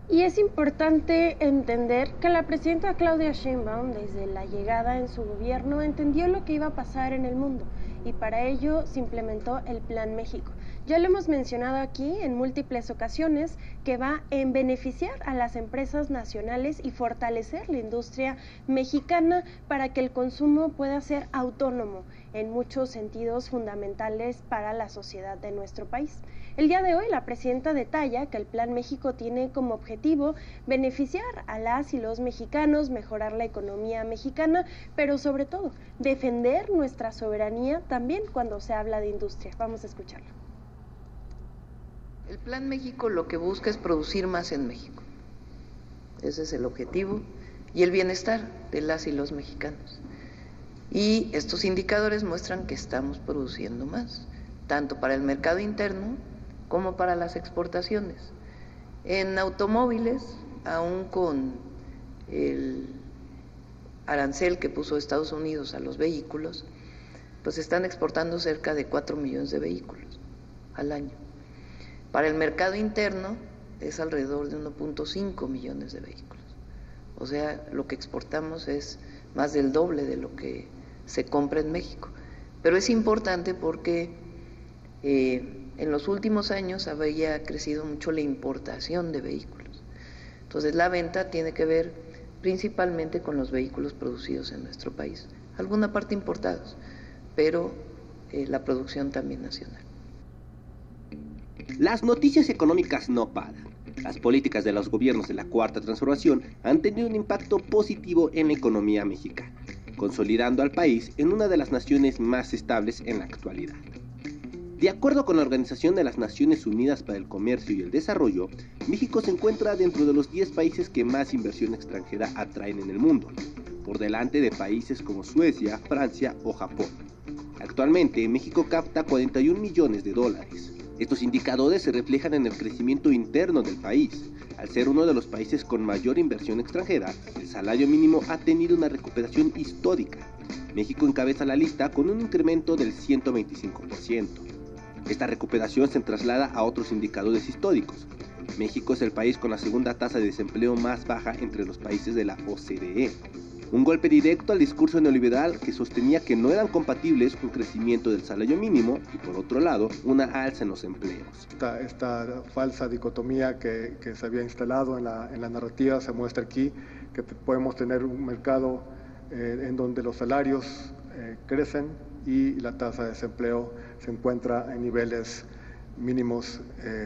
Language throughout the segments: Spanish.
Y es importante entender que la presidenta Claudia Sheinbaum, desde la llegada en su gobierno, entendió lo que iba a pasar en el mundo y para ello se implementó el Plan México. Ya lo hemos mencionado aquí en múltiples ocasiones, que va en beneficiar a las empresas nacionales y fortalecer la industria mexicana para que el consumo pueda ser autónomo en muchos sentidos fundamentales para la sociedad de nuestro país. El día de hoy la presidenta detalla que el Plan México tiene como objetivo beneficiar a las y los mexicanos, mejorar la economía mexicana, pero sobre todo defender nuestra soberanía también cuando se habla de industria. Vamos a escucharlo. El Plan México lo que busca es producir más en México. Ese es el objetivo y el bienestar de las y los mexicanos. Y estos indicadores muestran que estamos produciendo más, tanto para el mercado interno como para las exportaciones. En automóviles, aún con el arancel que puso Estados Unidos a los vehículos, pues están exportando cerca de 4 millones de vehículos al año. Para el mercado interno es alrededor de 1.5 millones de vehículos. O sea, lo que exportamos es más del doble de lo que se compra en México. Pero es importante porque en los últimos años había crecido mucho la importación de vehículos. Entonces la venta tiene que ver principalmente con los vehículos producidos en nuestro país, alguna parte importados, pero la producción también nacional. Las noticias económicas no paran. Las políticas de los gobiernos de la Cuarta Transformación han tenido un impacto positivo en la economía mexicana, consolidando al país en una de las naciones más estables en la actualidad. De acuerdo con la Organización de las Naciones Unidas para el Comercio y el Desarrollo, México se encuentra dentro de los 10 países que más inversión extranjera atraen en el mundo, por delante de países como Suecia, Francia o Japón. Actualmente, México capta 41 millones de dólares. Estos indicadores se reflejan en el crecimiento interno del país. Al ser uno de los países con mayor inversión extranjera, el salario mínimo ha tenido una recuperación histórica. México encabeza la lista con un incremento del 125%. Esta recuperación se traslada a otros indicadores históricos. México es el país con la segunda tasa de desempleo más baja entre los países de la OCDE. Un golpe directo al discurso neoliberal que sostenía que no eran compatibles un crecimiento del salario mínimo y, por otro lado, una alza en los empleos. Esta falsa dicotomía que se había instalado en la narrativa se muestra aquí, que podemos tener un mercado en donde los salarios crecen y la tasa de desempleo se encuentra en niveles mínimos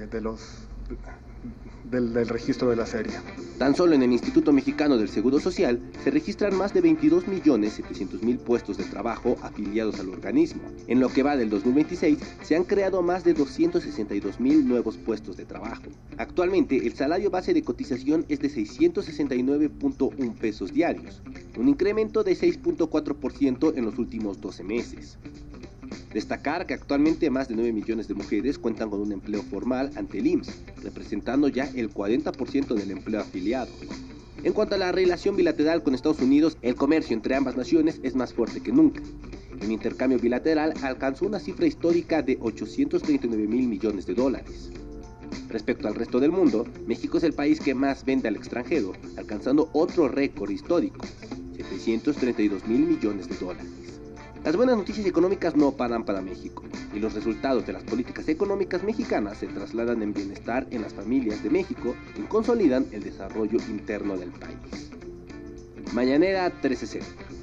del registro de la serie. Tan solo en el Instituto Mexicano del Seguro Social se registran más de 22.700.000 puestos de trabajo afiliados al organismo. En lo que va del 2026 se han creado más de 262.000 nuevos puestos de trabajo. Actualmente el salario base de cotización es de 669.1 pesos diarios, un incremento de 6.4% en los últimos 12 meses. Destacar que actualmente más de 9 millones de mujeres cuentan con un empleo formal ante el IMSS, representando ya el 40% del empleo afiliado. En cuanto a la relación bilateral con Estados Unidos, el comercio entre ambas naciones es más fuerte que nunca. El intercambio bilateral alcanzó una cifra histórica de 839.000 millones de dólares. Respecto al resto del mundo, México es el país que más vende al extranjero, alcanzando otro récord histórico, 732.000 millones de dólares. Las buenas noticias económicas no paran para México, y los resultados de las políticas económicas mexicanas se trasladan en bienestar en las familias de México y consolidan el desarrollo interno del país. Mañanera 13:00.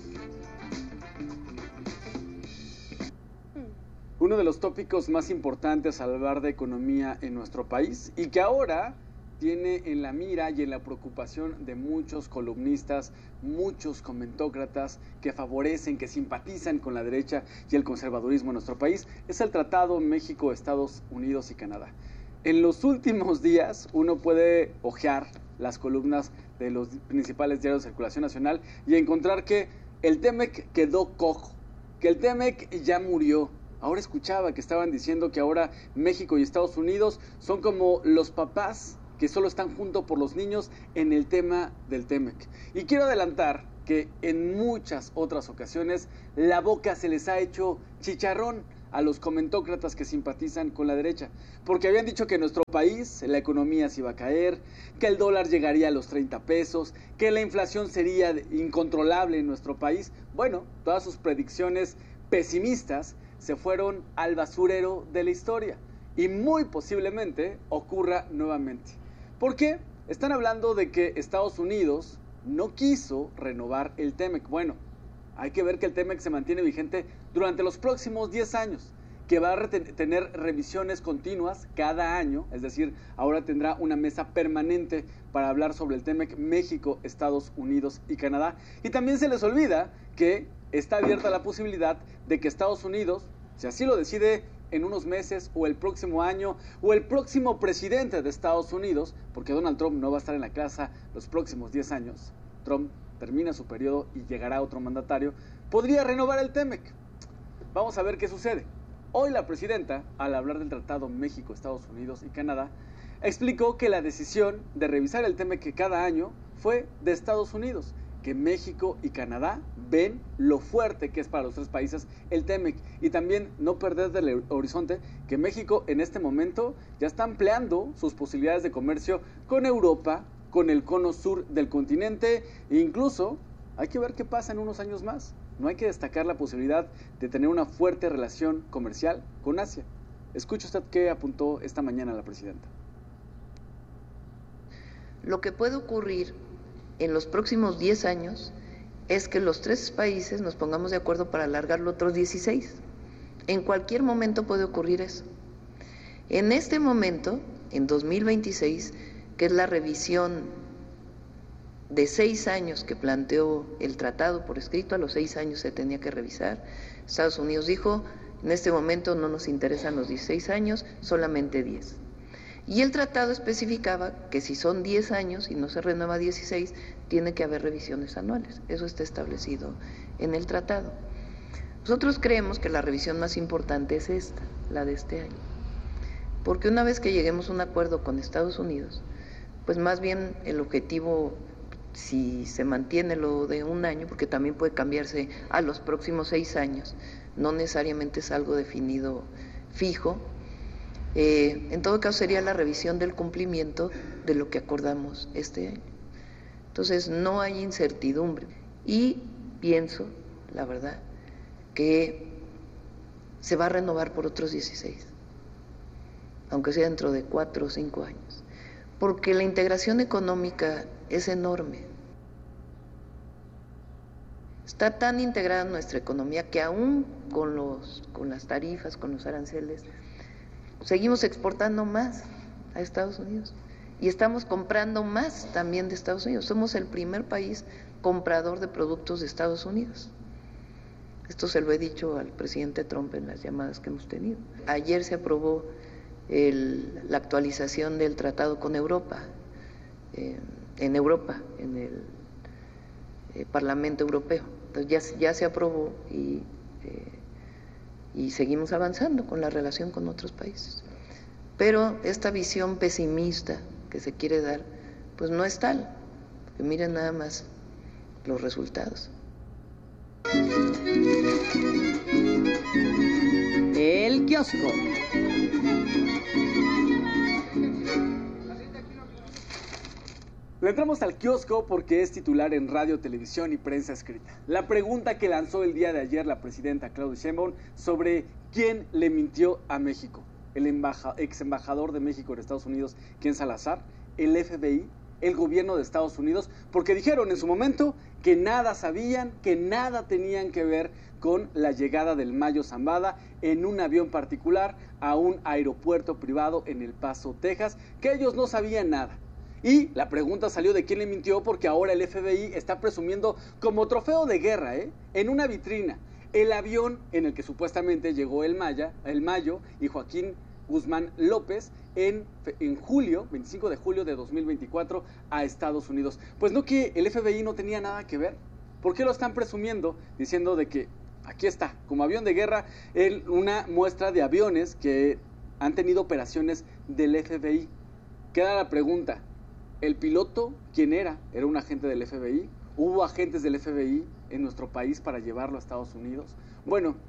Uno de los tópicos más importantes al hablar de economía en nuestro país y que ahora tiene en la mira y en la preocupación de muchos columnistas, muchos comentócratas que favorecen, que simpatizan con la derecha y el conservadurismo en nuestro país, es el Tratado México, Estados Unidos y Canadá. En los últimos días uno puede hojear las columnas de los principales diarios de circulación nacional y encontrar que el TEMEC quedó cojo, que el TEMEC ya murió. Ahora escuchaba que estaban diciendo que ahora México y Estados Unidos son como los papás que solo están juntos por los niños en el tema del TEMEC. Y quiero adelantar que en muchas otras ocasiones la boca se les ha hecho chicharrón a los comentócratas que simpatizan con la derecha, porque habían dicho que en nuestro país la economía se iba a caer, que el dólar llegaría a los 30 pesos, que la inflación sería incontrolable en nuestro país. Bueno, todas sus predicciones pesimistas se fueron al basurero de la historia y muy posiblemente ocurra nuevamente. ¿Por qué? Están hablando de que Estados Unidos no quiso renovar el TEMEC. Bueno, hay que ver que el TEMEC se mantiene vigente durante los próximos 10 años, que va a tener revisiones continuas cada año, es decir, ahora tendrá una mesa permanente para hablar sobre el TEMEC México, Estados Unidos y Canadá. Y también se les olvida que está abierta la posibilidad de que Estados Unidos, si así lo decide en unos meses o el próximo año o el próximo presidente de Estados Unidos, porque Donald Trump no va a estar en la casa los próximos 10 años, Trump termina su periodo y llegará otro mandatario, podría renovar el TEMEC. Vamos a ver qué sucede. Hoy la presidenta, al hablar del Tratado México, Estados Unidos y Canadá, explicó que la decisión de revisar el TEMEC cada año fue de Estados Unidos, que México y Canadá ven lo fuerte que es para los tres países el TEMEC, y también no perder del horizonte que México en este momento ya está ampliando sus posibilidades de comercio con Europa, con el cono sur del continente, e incluso hay que ver qué pasa en unos años más. No hay que destacar la posibilidad de tener una fuerte relación comercial con Asia. Escuche usted qué apuntó esta mañana la presidenta. Lo que puede ocurrir en los próximos 10 años es que los tres países nos pongamos de acuerdo para alargarlo otros 16. En cualquier momento puede ocurrir eso. En este momento, en 2026, que es la revisión de 6 años que planteó el tratado por escrito, a los 6 años se tenía que revisar. Estados Unidos dijo, en este momento no nos interesan los 16 años, solamente 10. Y el tratado especificaba que si son 10 años y no se renueva 16, tiene que haber revisiones anuales. Eso está establecido en el tratado. Nosotros creemos que la revisión más importante es esta, la de este año. Porque una vez que lleguemos a un acuerdo con Estados Unidos, pues más bien el objetivo, si se mantiene lo de un año, porque también puede cambiarse a los próximos 6 años, no necesariamente es algo definido fijo. En todo caso sería la revisión del cumplimiento de lo que acordamos este año. Entonces no hay incertidumbre y pienso, la verdad, que se va a renovar por otros 16, aunque sea dentro de 4 o 5 años, porque la integración económica es enorme. Está tan integrada en nuestra economía que aún con las tarifas, con los aranceles, seguimos exportando más a Estados Unidos y estamos comprando más también de Estados Unidos. Somos el primer país comprador de productos de Estados Unidos. Esto se lo he dicho al presidente Trump en las llamadas que hemos tenido. Ayer se aprobó la actualización del tratado con Europa, en Europa, en el Parlamento Europeo. Entonces ya se aprobó y seguimos avanzando con la relación con otros países. Pero esta visión pesimista que se quiere dar, pues no es tal, porque miren nada más los resultados. El kiosco. Le entramos al kiosco porque es titular en radio, televisión y prensa escrita. La pregunta que lanzó el día de ayer la presidenta Claudia Sheinbaum sobre quién le mintió a México. El ex embajador de México en Estados Unidos, Ken Salazar, el FBI, el gobierno de Estados Unidos, porque dijeron en su momento que nada sabían, que nada tenían que ver con la llegada del Mayo Zambada en un avión particular a un aeropuerto privado en El Paso, Texas, que ellos no sabían nada. Y la pregunta salió de quién le mintió porque ahora el FBI está presumiendo como trofeo de guerra, en una vitrina, el avión en el que supuestamente llegó el Mayo y Joaquín Guzmán López en julio, 25 de julio de 2024 a Estados Unidos. Pues no, que el FBI no tenía nada que ver. ¿Por qué lo están presumiendo? Diciendo de que aquí está, como avión de guerra, una muestra de aviones que han tenido operaciones del FBI. Queda la pregunta, ¿el piloto quién era? ¿Era un agente del FBI? ¿Hubo agentes del FBI en nuestro país para llevarlo a Estados Unidos? Bueno,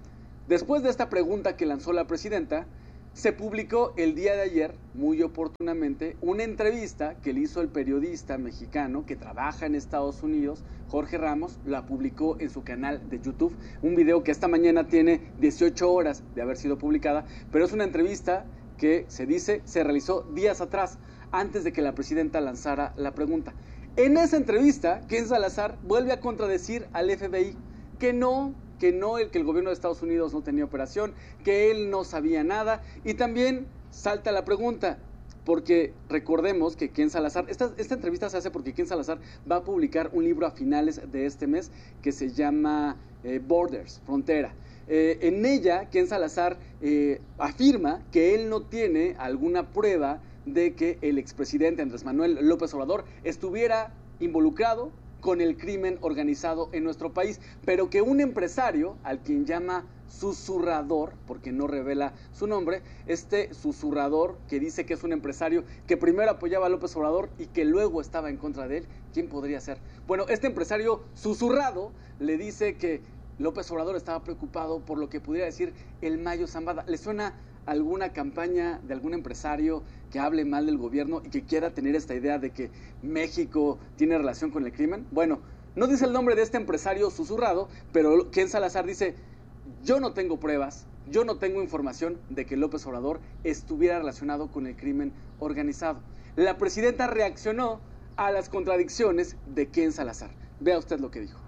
Después de esta pregunta que lanzó la presidenta, se publicó el día de ayer, muy oportunamente, una entrevista que le hizo el periodista mexicano que trabaja en Estados Unidos, Jorge Ramos. La publicó en su canal de YouTube, un video que esta mañana tiene 18 horas de haber sido publicada, pero es una entrevista que se dice se realizó días atrás, antes de que la presidenta lanzara la pregunta. En esa entrevista, Ken Salazar vuelve a contradecir al FBI que el gobierno de Estados Unidos no tenía operación, que él no sabía nada, y también salta la pregunta, porque recordemos que Ken Salazar, esta entrevista se hace porque Ken Salazar va a publicar un libro a finales de este mes que se llama Borders, Frontera. En ella, Ken Salazar afirma que él no tiene alguna prueba de que el expresidente Andrés Manuel López Obrador estuviera involucrado con el crimen organizado en nuestro país, pero que un empresario, al quien llama susurrador, porque no revela su nombre, este susurrador que dice que es un empresario que primero apoyaba a López Obrador y que luego estaba en contra de él, ¿quién podría ser? Bueno, este empresario susurrado le dice que López Obrador estaba preocupado por lo que pudiera decir el Mayo Zambada. ¿Le suena alguna campaña de algún empresario que hable mal del gobierno y que quiera tener esta idea de que México tiene relación con el crimen? Bueno, no dice el nombre de este empresario susurrado, pero Ken Salazar dice: yo no tengo pruebas, yo no tengo información de que López Obrador estuviera relacionado con el crimen organizado. La presidenta reaccionó a las contradicciones de Ken Salazar. Vea usted lo que dijo.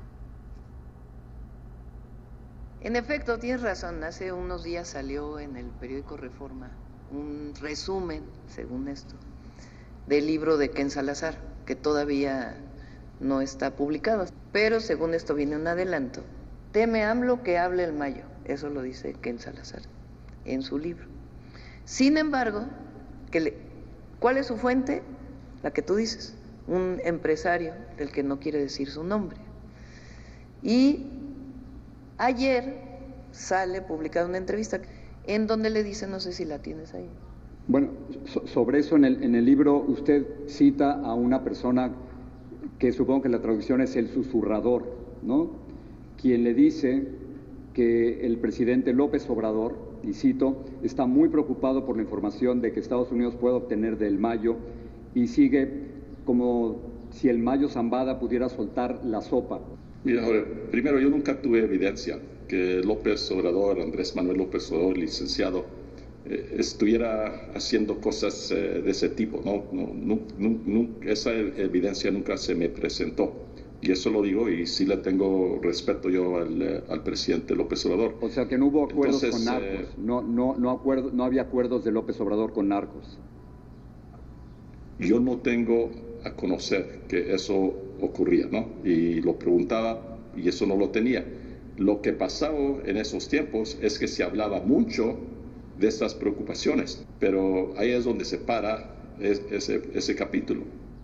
En efecto, tienes razón, hace unos días salió en el periódico Reforma un resumen, según esto, del libro de Ken Salazar, que todavía no está publicado, pero según esto viene un adelanto. Teme AMLO que hable el Mayo, eso lo dice Ken Salazar en su libro. Sin embargo, ¿cuál es su fuente? La que tú dices, un empresario del que no quiere decir su nombre. Y ayer sale publicada una entrevista en donde le dice, no sé si la tienes ahí. Bueno, sobre eso en el libro usted cita a una persona que supongo que la traducción es el susurrador, ¿no? Quien le dice que el presidente López Obrador, y cito, está muy preocupado por la información de que Estados Unidos puede obtener del Mayo, y sigue como si el Mayo Zambada pudiera soltar la sopa. Mira, primero, yo nunca tuve evidencia que López Obrador, Andrés Manuel López Obrador, licenciado, estuviera haciendo cosas de ese tipo, esa evidencia nunca se me presentó, y eso lo digo, y sí le tengo respeto yo al presidente López Obrador. O sea que no hubo acuerdos con narcos, no había acuerdos de López Obrador con narcos. Yo no tengo a conocer que eso ocurría, ¿no? Y lo preguntaba y eso no lo tenía. Lo que pasaba en esos tiempos es que se hablaba mucho de estas preocupaciones, pero ahí es donde se para ese capítulo.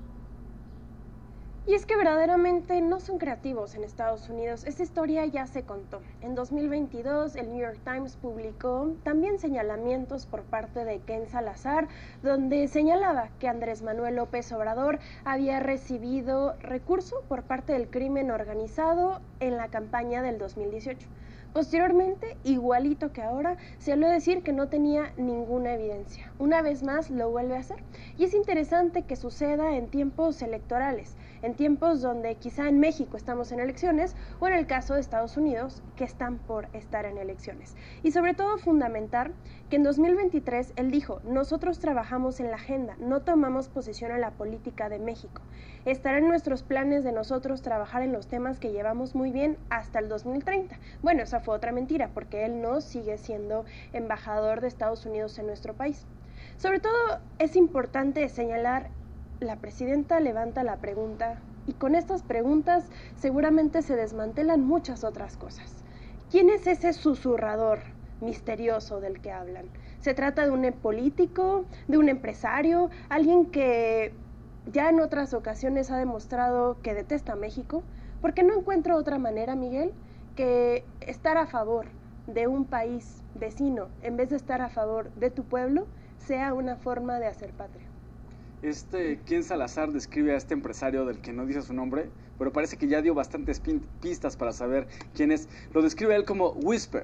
Y es que verdaderamente no son creativos en Estados Unidos. Esta historia ya se contó. En 2022, el New York Times publicó también señalamientos por parte de Ken Salazar, donde señalaba que Andrés Manuel López Obrador había recibido recurso por parte del crimen organizado en la campaña del 2018. Posteriormente, igualito que ahora, se habló de decir que no tenía ninguna evidencia. Una vez más lo vuelve a hacer. Y es interesante que suceda en tiempos electorales, en tiempos donde quizá en México estamos en elecciones, o en el caso de Estados Unidos, que están por estar en elecciones. Y sobre todo fundamentar que en 2023 él dijo: nosotros trabajamos en la agenda, no tomamos posición en la política de México. Estará en nuestros planes de nosotros trabajar en los temas que llevamos muy bien hasta el 2030. Bueno, esa fue otra mentira, porque él no sigue siendo embajador de Estados Unidos en nuestro país. Sobre todo es importante señalar, la presidenta levanta la pregunta, y con estas preguntas seguramente se desmantelan muchas otras cosas. ¿Quién es ese susurrador misterioso del que hablan? ¿Se trata de un político, de un empresario, alguien que ya en otras ocasiones ha demostrado que detesta a México? Porque no encuentro otra manera, Miguel, que estar a favor de un país vecino en vez de estar a favor de tu pueblo sea una forma de hacer patria. Ken Salazar describe a este empresario del que no dice su nombre, pero parece que ya dio bastantes pistas para saber quién es. Lo describe él como Whispers,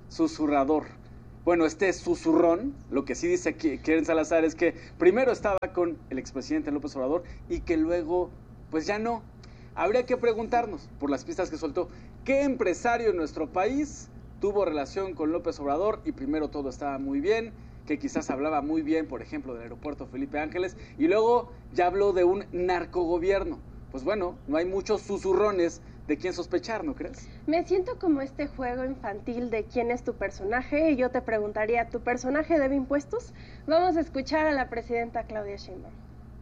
susurrador. Bueno, este susurrón, lo que sí dice Keren Salazar es que primero estaba con el expresidente López Obrador y que luego, pues ya no. Habría que preguntarnos, por las pistas que soltó, ¿qué empresario en nuestro país tuvo relación con López Obrador y primero todo estaba muy bien, que quizás hablaba muy bien, por ejemplo, del aeropuerto Felipe Ángeles, y luego ya habló de un narcogobierno? Pues bueno, no hay muchos susurrones de quién sospechar, ¿no crees? Me siento como este juego infantil de quién es tu personaje, y yo te preguntaría, ¿tu personaje debe impuestos? Vamos a escuchar a la presidenta Claudia Sheinbaum.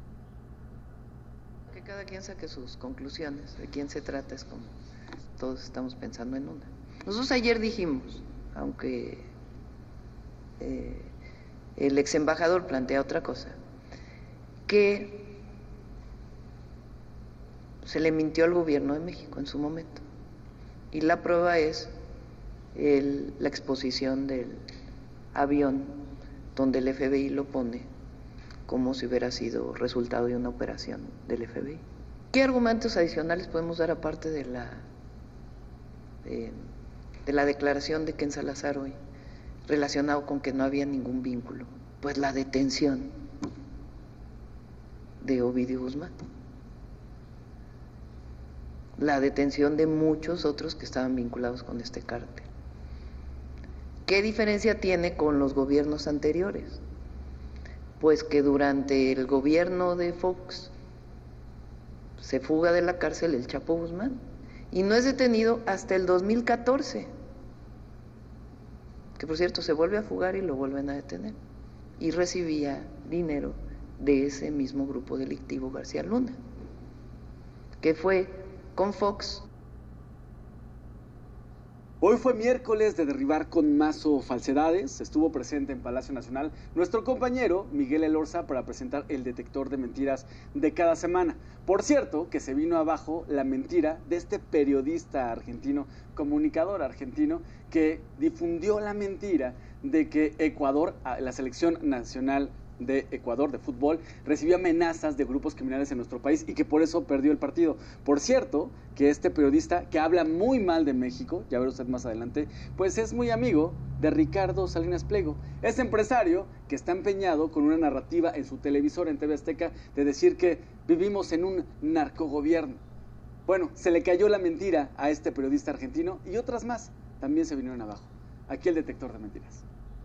Que cada quien saque sus conclusiones, de quién se trata, es como todos estamos pensando en una. Nosotros ayer dijimos, aunque el ex embajador plantea otra cosa, que se le mintió al gobierno de México en su momento. Y la prueba es la exposición del avión donde el FBI lo pone como si hubiera sido resultado de una operación del FBI. ¿Qué argumentos adicionales podemos dar aparte de la declaración de Ken Salazar hoy, relacionado con que no había ningún vínculo? Pues la detención de Ovidio Guzmán, la detención de muchos otros que estaban vinculados con este cártel. ¿Qué diferencia tiene con los gobiernos anteriores? Pues que durante el gobierno de Fox se fuga de la cárcel el Chapo Guzmán y no es detenido hasta el 2014, que por cierto se vuelve a fugar y lo vuelven a detener, y recibía dinero de ese mismo grupo delictivo García Luna, que fue con Fox. Hoy fue miércoles de derribar con mazo falsedades. Estuvo presente en Palacio Nacional nuestro compañero Miguel Elorza para presentar el detector de mentiras de cada semana. Por cierto, que se vino abajo la mentira de este periodista argentino, comunicador argentino, que difundió la mentira de que Ecuador, la selección nacional de Ecuador de fútbol, recibió amenazas de grupos criminales en nuestro país y que por eso perdió el partido. Por cierto, que este periodista que habla muy mal de México, ya verá usted más adelante, pues es muy amigo de Ricardo Salinas Pliego, ese empresario que está empeñado con una narrativa en su televisor, en TV Azteca, de decir que vivimos en un narcogobierno. Bueno, se le cayó la mentira a este periodista argentino y otras más también se vinieron abajo. Aquí el detector de mentiras.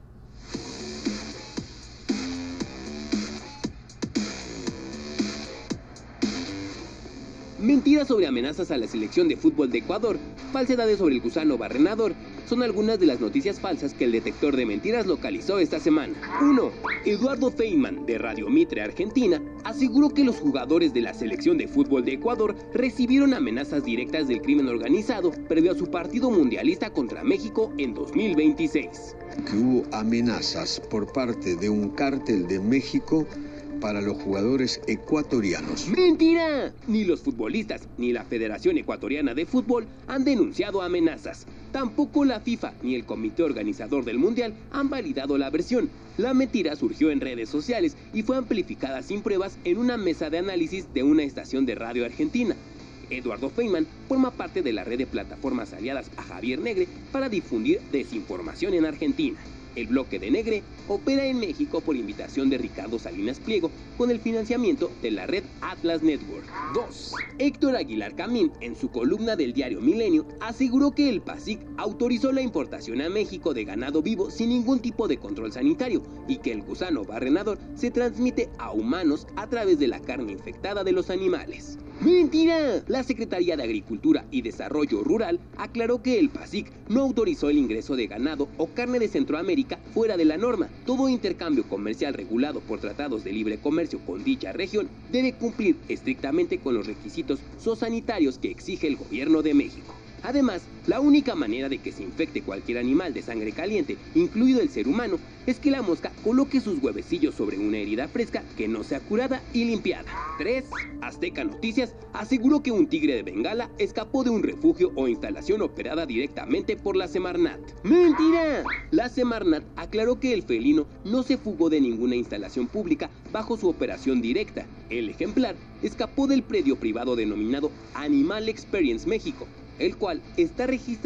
Mentiras sobre amenazas a la selección de fútbol de Ecuador, falsedades sobre el gusano barrenador, son algunas de las noticias falsas que el detector de mentiras localizó esta semana. 1. Eduardo Feynman, de Radio Mitre Argentina, aseguró que los jugadores de la selección de fútbol de Ecuador recibieron amenazas directas del crimen organizado previo a su partido mundialista contra México en 2026. Que hubo amenazas por parte de un cártel de México para los jugadores ecuatorianos. ¡Mentira! Ni los futbolistas ni la Federación Ecuatoriana de Fútbol han denunciado amenazas. Tampoco la FIFA ni el comité organizador del Mundial han validado la versión. La mentira surgió en redes sociales y fue amplificada sin pruebas en una mesa de análisis de una estación de radio argentina. Eduardo Feynman forma parte de la red de plataformas aliadas a Javier Negre para difundir desinformación en Argentina. El bloque de Negre opera en México por invitación de Ricardo Salinas Pliego con el financiamiento de la red Atlas Network. 2. Héctor Aguilar Camín, en su columna del diario Milenio, aseguró que el PASIC autorizó la importación a México de ganado vivo sin ningún tipo de control sanitario y que el gusano barrenador se transmite a humanos a través de la carne infectada de los animales. ¡Mentira! La Secretaría de Agricultura y Desarrollo Rural aclaró que el PASIC no autorizó el ingreso de ganado o carne de Centroamérica fuera de la norma. Todo intercambio comercial regulado por tratados de libre comercio con dicha región debe cumplir estrictamente con los requisitos zoosanitarios que exige el gobierno de México. Además, la única manera de que se infecte cualquier animal de sangre caliente, incluido el ser humano, es que la mosca coloque sus huevecillos sobre una herida fresca que no sea curada y limpiada. 3. Azteca Noticias aseguró que un tigre de Bengala escapó de un refugio o instalación operada directamente por la Semarnat. ¡Mentira! La Semarnat aclaró que el felino no se fugó de ninguna instalación pública bajo su operación directa. El ejemplar escapó del predio privado denominado Animal Experience México, el cual está registrado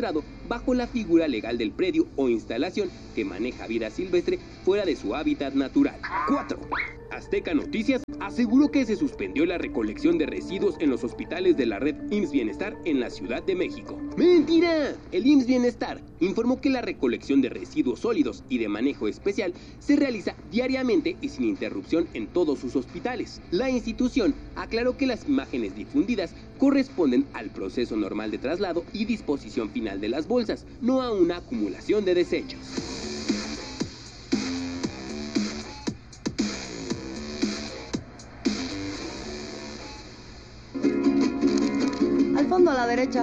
bajo la figura legal del predio o instalación que maneja vida silvestre fuera de su hábitat natural. 4. Azteca Noticias aseguró que se suspendió la recolección de residuos en los hospitales de la red IMSS Bienestar en la Ciudad de México. ¡Mentira! El IMSS Bienestar informó que la recolección de residuos sólidos y de manejo especial se realiza diariamente y sin interrupción en todos sus hospitales. La institución aclaró que las imágenes difundidas corresponden al proceso normal de traslado y disposición final de las bolsas, no a una acumulación de desechos. Al fondo a la derecha.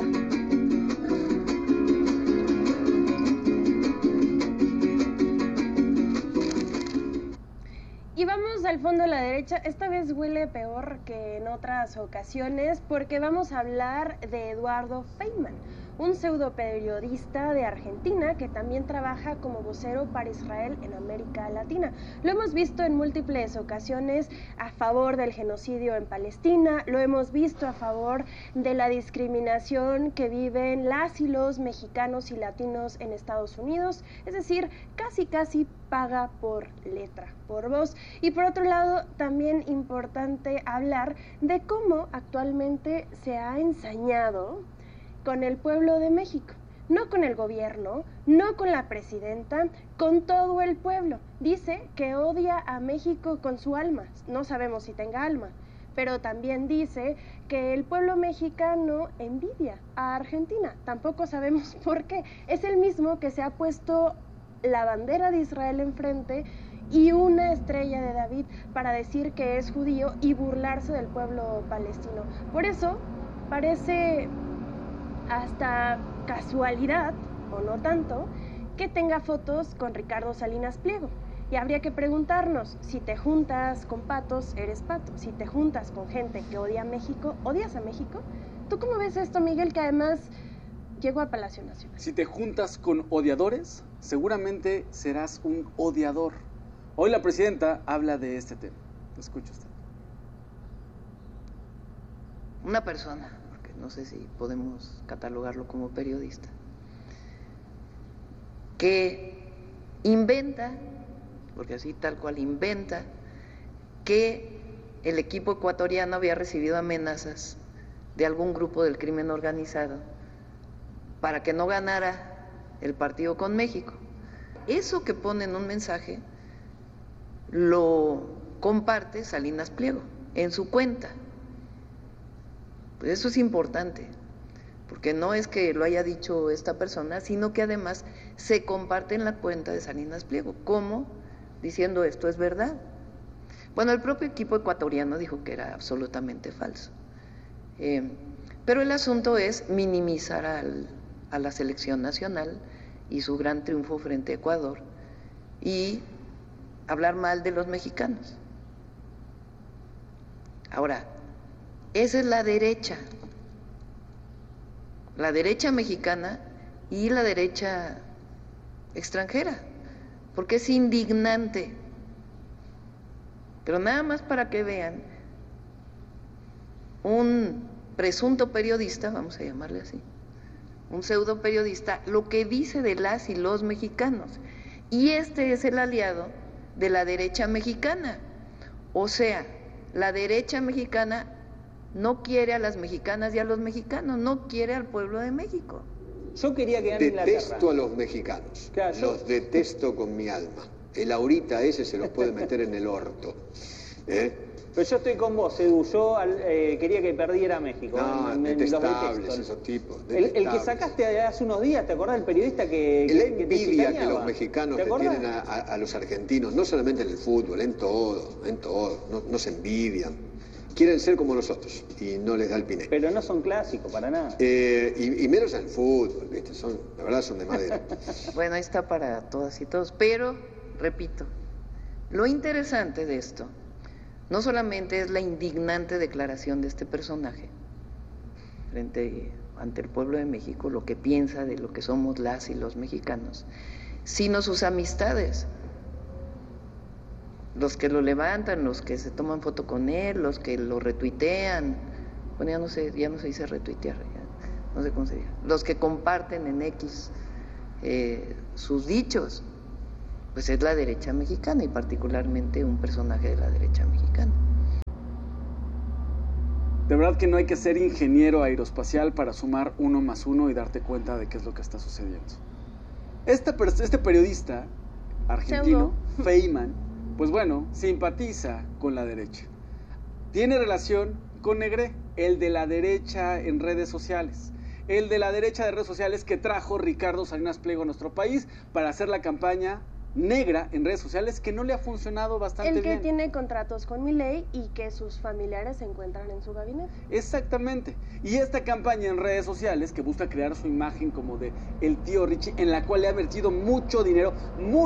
Y vamos al fondo a la derecha. Esta vez huele peor que en otras ocasiones porque vamos a hablar de Eduardo Feynman, un pseudoperiodista de Argentina que también trabaja como vocero para Israel en América Latina. Lo hemos visto en múltiples ocasiones a favor del genocidio en Palestina, lo hemos visto a favor de la discriminación que viven las y los mexicanos y latinos en Estados Unidos, es decir, casi paga por letra, por voz. Y por otro lado, también importante hablar de cómo actualmente se ha ensañado con el pueblo de México, no con el gobierno, no con la presidenta, con todo el pueblo. Dice que odia a México con su alma, no sabemos si tenga alma, pero también dice que el pueblo mexicano envidia a Argentina, tampoco sabemos por qué. Es el mismo que se ha puesto la bandera de Israel enfrente y una estrella de David para decir que es judío y burlarse del pueblo palestino. Por eso parece hasta casualidad, o no tanto, que tenga fotos con Ricardo Salinas Pliego. Y habría que preguntarnos, si te juntas con patos, eres pato. Si te juntas con gente que odia a México, ¿odias a México? ¿Tú cómo ves esto, Miguel, que además llegó a Palacio Nacional? Si te juntas con odiadores, seguramente serás un odiador. Hoy la presidenta habla de este tema. Escucha usted. Una persona, porque no sé si podemos catalogarlo como periodista, que inventa, porque así tal cual inventa, que el equipo ecuatoriano había recibido amenazas de algún grupo del crimen organizado para que no ganara el partido con México. Eso que pone en un mensaje lo comparte Salinas Pliego en su cuenta. Pues eso es importante, porque no es que lo haya dicho esta persona, sino que además se comparte en la cuenta de Salinas Pliego, como diciendo esto es verdad. Bueno, el propio equipo ecuatoriano dijo que era absolutamente falso. Pero el asunto es minimizar a la selección nacional y su gran triunfo frente a Ecuador y hablar mal de los mexicanos. Ahora, esa es la derecha mexicana y la derecha extranjera, porque es indignante. Pero nada más para que vean, un presunto periodista, vamos a llamarle así, un pseudo periodista, lo que dice de las y los mexicanos. Y este es el aliado de la derecha mexicana. O sea, la derecha mexicana no quiere a las mexicanas y a los mexicanos, no quiere al pueblo de México. Yo quería que gane Inglaterra. Detesto a los mexicanos, claro, los detesto con mi alma. El ahorita ese se los puede meter en el orto. Pero yo estoy con vos, Edu. Yo quería que perdiera México. No, detestables esos tipos. El que sacaste hace unos días, ¿te acordás del periodista que envidia que los mexicanos le tienen a los argentinos, no solamente en el fútbol, en todo. No se envidian. Quieren ser como nosotros y no les da el piné. Pero no son clásicos para nada. Y menos en el fútbol, ¿viste? La verdad son de madera. Bueno, ahí está para todas y todos. Pero, repito, lo interesante de esto no solamente es la indignante declaración de este personaje ante el pueblo de México, lo que piensa de lo que somos las y los mexicanos, sino sus amistades. Los que lo levantan, los que se toman foto con él, los que lo retuitean. Bueno, ya no se dice retuitear, no sé cómo se diga, los que comparten en X sus dichos, pues es la derecha mexicana y particularmente un personaje de la derecha mexicana. De verdad que no hay que ser ingeniero aeroespacial para sumar 1 más 1 y darte cuenta de qué es lo que está sucediendo. Este periodista argentino, Feynman, pues bueno, simpatiza con la derecha. Tiene relación con Negre, el de la derecha en redes sociales. El de la derecha de redes sociales que trajo Ricardo Salinas Pliego a nuestro país para hacer la campaña negra en redes sociales, que no le ha funcionado bastante bien. El que tiene contratos con Milei y que sus familiares se encuentran en su gabinete. Exactamente. Y esta campaña en redes sociales que busca crear su imagen como de el tío Richie, en la cual le ha vertido mucho dinero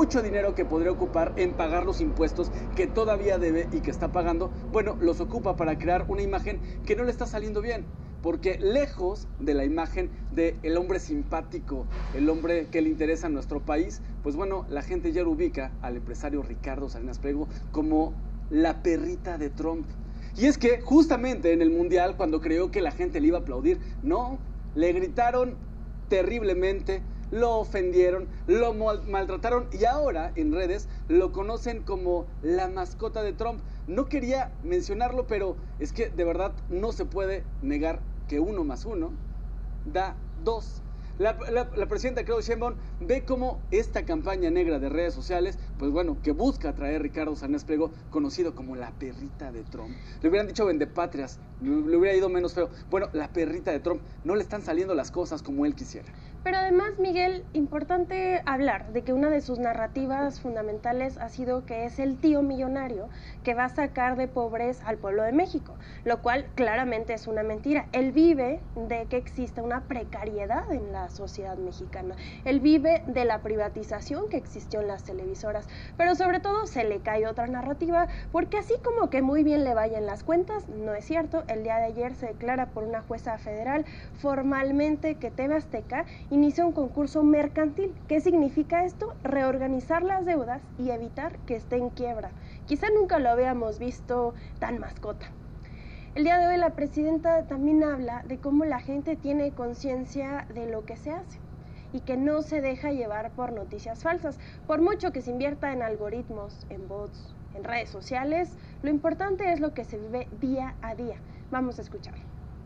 que podría ocupar en pagar los impuestos que todavía debe y que está pagando, bueno, los ocupa para crear una imagen que no le está saliendo bien. Porque lejos de la imagen del hombre simpático, el hombre que le interesa a nuestro país, pues bueno, la gente ya lo ubica al empresario Ricardo Salinas Pliego como la perrita de Trump. Y es que justamente en el Mundial, cuando creyó que la gente le iba a aplaudir, no, le gritaron terriblemente, lo ofendieron, lo maltrataron y ahora en redes lo conocen como la mascota de Trump. No quería mencionarlo, pero es que de verdad no se puede negar que 1 más 1 da 2. La presidenta Claudia Sheinbaum ve cómo esta campaña negra de redes sociales, pues bueno, que busca atraer a Ricardo Salinas Pliego, conocido como la perrita de Trump. Le hubieran dicho vendepatrias, le hubiera ido menos feo. Bueno, la perrita de Trump, no le están saliendo las cosas como él quisiera. Pero además, Miguel, importante hablar de que una de sus narrativas fundamentales ha sido que es el tío millonario que va a sacar de pobres al pueblo de México, lo cual claramente es una mentira. Él vive de que existe una precariedad en la sociedad mexicana. Él vive de la privatización que existió en las televisoras, pero sobre todo se le cae otra narrativa, porque así como que muy bien le vayan las cuentas, no es cierto. El día de ayer se declara por una jueza federal formalmente que TV Azteca inició un concurso mercantil. ¿Qué significa esto? Reorganizar las deudas y evitar que esté en quiebra. Quizá nunca lo habíamos visto tan mascota. El día de hoy la presidenta también habla de cómo la gente tiene conciencia de lo que se hace y que no se deja llevar por noticias falsas. Por mucho que se invierta en algoritmos, en bots, en redes sociales, lo importante es lo que se vive día a día. Vamos a escucharlo.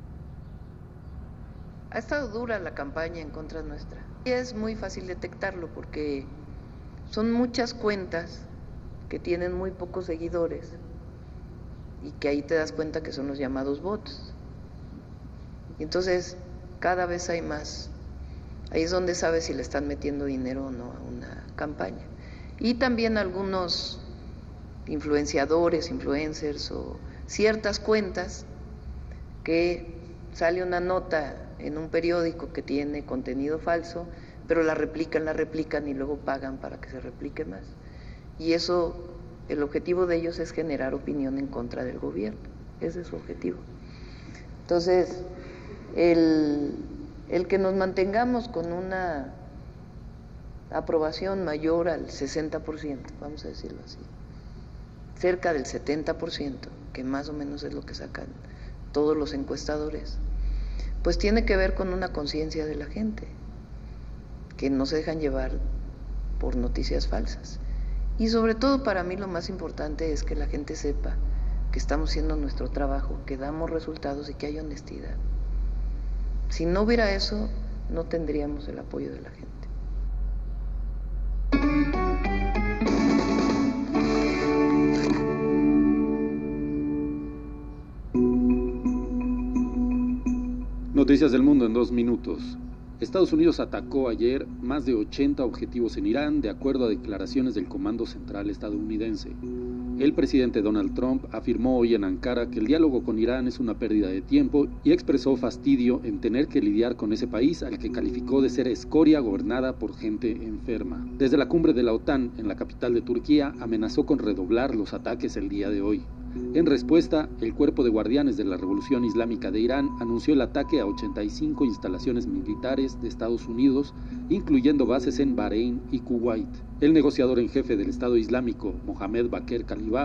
Ha estado dura la campaña en contra nuestra. Y es muy fácil detectarlo porque son muchas cuentas que tienen muy pocos seguidores y que ahí te das cuenta que son los llamados bots. Y entonces cada vez hay más. Ahí es donde sabes si le están metiendo dinero o no a una campaña. Y también algunos influenciadores, influencers o ciertas cuentas que sale una nota en un periódico que tiene contenido falso, pero la replican y luego pagan para que se replique más. Y eso, el objetivo de ellos es generar opinión en contra del gobierno. Ese es su objetivo. Entonces, el que nos mantengamos con una aprobación mayor al 60%, vamos a decirlo así, cerca del 70%, que más o menos es lo que sacan todos los encuestadores, pues tiene que ver con una conciencia de la gente, que no se dejan llevar por noticias falsas. Y sobre todo para mí lo más importante es que la gente sepa que estamos haciendo nuestro trabajo, que damos resultados y que hay honestidad. Si no hubiera eso, no tendríamos el apoyo de la gente. Noticias del mundo en 2 minutos. Estados Unidos atacó ayer más de 80 objetivos en Irán, de acuerdo a declaraciones del Comando Central estadounidense. El presidente Donald Trump afirmó hoy en Ankara que el diálogo con Irán es una pérdida de tiempo y expresó fastidio en tener que lidiar con ese país al que calificó de ser escoria gobernada por gente enferma. Desde la cumbre de la OTAN en la capital de Turquía amenazó con redoblar los ataques el día de hoy. En respuesta, el Cuerpo de Guardianes de la Revolución Islámica de Irán anunció el ataque a 85 instalaciones militares de Estados Unidos, incluyendo bases en Bahrein y Kuwait. El negociador en jefe del Estado Islámico, Mohamed Bakr Kalibaf,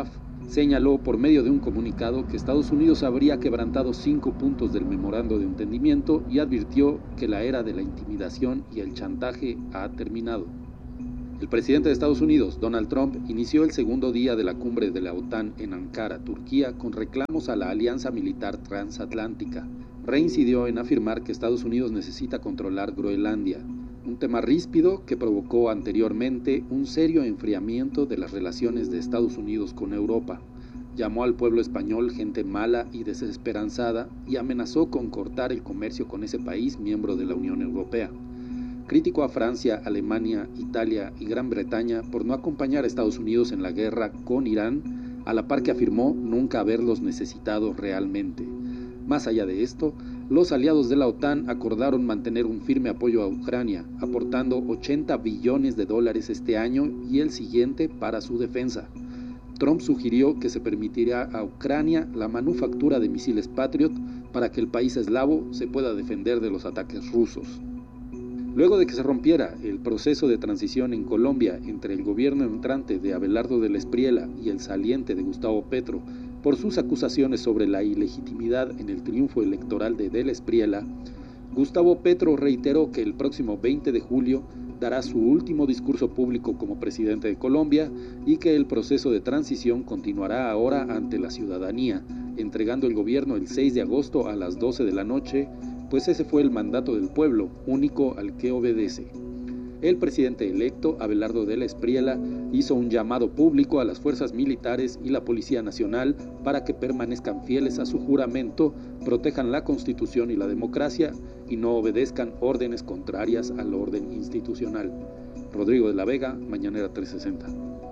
señaló por medio de un comunicado que Estados Unidos habría quebrantado 5 puntos del memorando de entendimiento y advirtió que la era de la intimidación y el chantaje ha terminado. El presidente de Estados Unidos, Donald Trump, inició el segundo día de la cumbre de la OTAN en Ankara, Turquía, con reclamos a la alianza militar transatlántica. Reincidió en afirmar que Estados Unidos necesita controlar Groenlandia, un tema ríspido que provocó anteriormente un serio enfriamiento de las relaciones de Estados Unidos con Europa. Llamó al pueblo español gente mala y desesperanzada y amenazó con cortar el comercio con ese país miembro de la Unión Europea. Criticó a Francia, Alemania, Italia y Gran Bretaña por no acompañar a Estados Unidos en la guerra con Irán, a la par que afirmó nunca haberlos necesitado realmente. Más allá de esto, los aliados de la OTAN acordaron mantener un firme apoyo a Ucrania, aportando $80 billones este año y el siguiente para su defensa. Trump sugirió que se permitirá a Ucrania la manufactura de misiles Patriot para que el país eslavo se pueda defender de los ataques rusos. Luego de que se rompiera el proceso de transición en Colombia entre el gobierno entrante de Abelardo del Espriella y el saliente de Gustavo Petro por sus acusaciones sobre la ilegitimidad en el triunfo electoral de del Espriella, Gustavo Petro reiteró que el próximo 20 de julio dará su último discurso público como presidente de Colombia y que el proceso de transición continuará ahora ante la ciudadanía, entregando el gobierno el 6 de agosto a las 12 de la noche, pues ese fue el mandato del pueblo, único al que obedece. El presidente electo, Abelardo del Espriella, hizo un llamado público a las fuerzas militares y la Policía Nacional para que permanezcan fieles a su juramento, protejan la Constitución y la democracia y no obedezcan órdenes contrarias al orden institucional. Rodrigo de la Vega, Mañanera 360.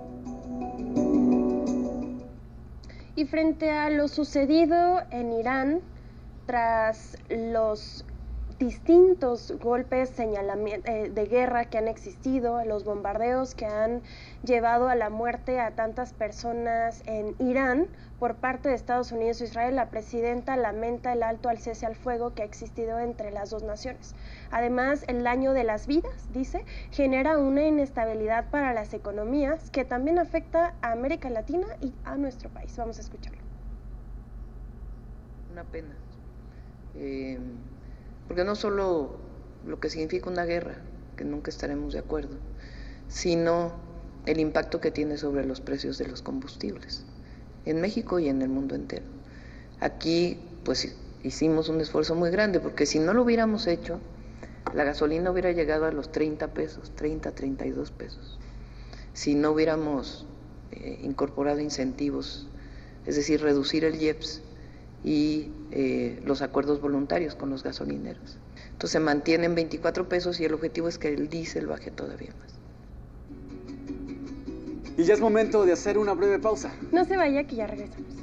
Y frente a lo sucedido en Irán, tras los distintos golpes de guerra que han existido, los bombardeos que han llevado a la muerte a tantas personas en Irán por parte de Estados Unidos e Israel, la presidenta lamenta el alto al cese al fuego que ha existido entre las dos naciones. Además, el daño de las vidas, dice, genera una inestabilidad para las economías que también afecta a América Latina y a nuestro país. Vamos a escucharlo. Una pena. Porque no solo lo que significa una guerra, que nunca estaremos de acuerdo, sino el impacto que tiene sobre los precios de los combustibles, en México y en el mundo entero. Aquí, pues, hicimos un esfuerzo muy grande, porque si no lo hubiéramos hecho, la gasolina hubiera llegado a los 30 pesos, 30, 32 pesos. Si no hubiéramos incorporado incentivos, es decir, reducir el IEPS, y los acuerdos voluntarios con los gasolineros. Entonces se mantienen 24 pesos y el objetivo es que el diésel baje todavía más. Y ya es momento de hacer una breve pausa. No se vaya, que ya regresamos.